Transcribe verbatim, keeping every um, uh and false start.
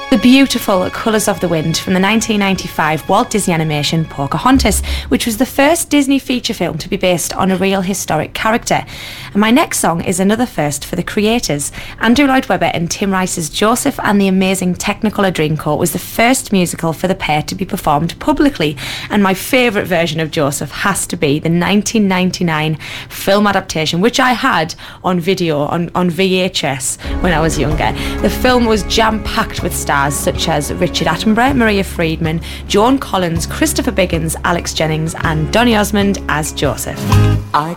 The beautiful Colours of the Wind from the nineteen ninety-five Walt Disney animation Pocahontas, which was the first Disney feature film to be based on a real historic character. And my next song is another first for the creators. Andrew Lloyd Webber and Tim Rice's Joseph and the Amazing Technicolor Dreamcoat was the first musical for the pair to be performed publicly, and my favourite version of Joseph has to be the nineteen ninety-nine film adaptation, which I had on video, on, on V H S when I was younger. The film was jam-packed with stars such as Richard Attenborough, Maria Friedman, Joan Collins, Christopher Biggins, Alex Jennings and Donny Osmond as Joseph. I